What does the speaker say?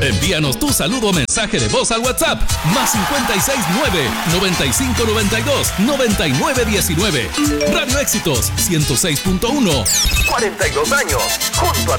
Envíanos tu saludo o mensaje de voz al WhatsApp más 569-9592-9919. Radio Éxitos 106.1. 42 años junto a